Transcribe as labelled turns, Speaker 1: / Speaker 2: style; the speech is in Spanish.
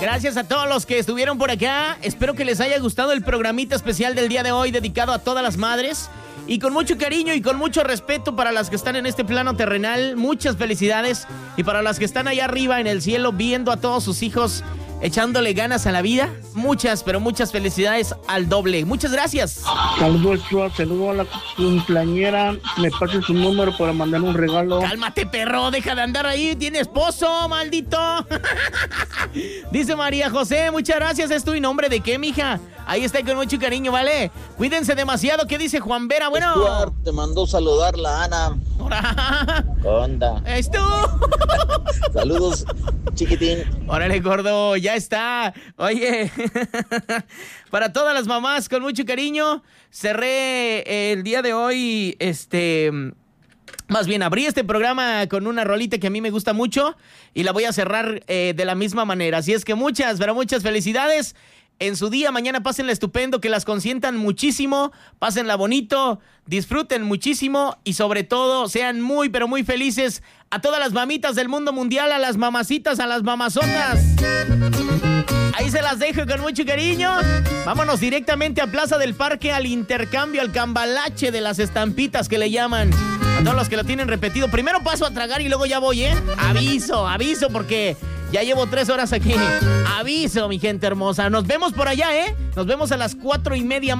Speaker 1: Gracias a todos los que estuvieron por acá. Espero que les haya gustado el programita especial del día de hoy dedicado a todas las madres. Y con mucho cariño y con mucho respeto para las que están en este plano terrenal, muchas felicidades. Y para las que están allá arriba en el cielo viendo a todos sus hijos echándole ganas a la vida, muchas, pero muchas felicidades al doble. Muchas gracias.
Speaker 2: Saludos a la cumpleañera. Me pase su número para mandar un regalo.
Speaker 1: Cálmate, perro, deja de andar ahí. Tiene esposo, maldito. Dice María José, muchas gracias. ¿Es tu nombre de qué, mija? Ahí está con mucho cariño, ¿vale? Cuídense demasiado. ¿Qué dice Juan Vera? Bueno,
Speaker 3: Stuart, te mandó saludar la Ana. ¿Qué onda?
Speaker 1: ¿Es tú?
Speaker 3: Saludos, chiquitín.
Speaker 1: Órale, gordo, ya está. Oye, para todas las mamás, con mucho cariño, cerré el día de hoy, más bien, abrí este programa con una rolita que a mí me gusta mucho y la voy a cerrar de la misma manera. Así es que muchas, pero muchas felicidades. En su día, mañana pásenla estupendo, que las consientan muchísimo, pásenla bonito, disfruten muchísimo y sobre todo sean muy, pero muy felices. A todas las mamitas del mundo mundial, a las mamacitas, a las mamazotas. Ahí se las dejo con mucho cariño. Vámonos directamente a Plaza del Parque, al intercambio, al cambalache de las estampitas que le llaman. A todos los que lo tienen repetido. Primero paso a tragar y luego ya voy, ¿eh? Aviso, porque ya llevo 3 horas aquí. Aviso, mi gente hermosa. Nos vemos por allá, ¿eh? Nos vemos a las 4:30 más.